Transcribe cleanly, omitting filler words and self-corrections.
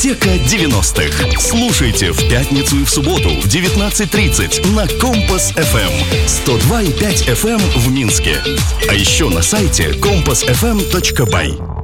Тека 90-х. Слушайте в пятницу и в субботу в 19:30 на Компас FM. 102,5 FM в Минске. А еще на сайте compassfm.by.